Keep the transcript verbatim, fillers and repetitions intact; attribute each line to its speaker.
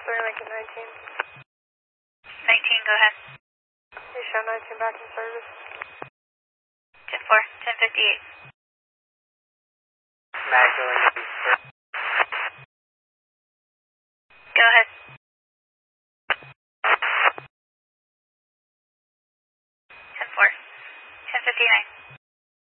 Speaker 1: three, Lincoln nineteen.
Speaker 2: nineteen, go ahead.
Speaker 1: You show nineteen back in service.
Speaker 2: ten four, ten fifty-eight.
Speaker 3: Magdalene.
Speaker 2: Go ahead. ten four, ten fifty-nine.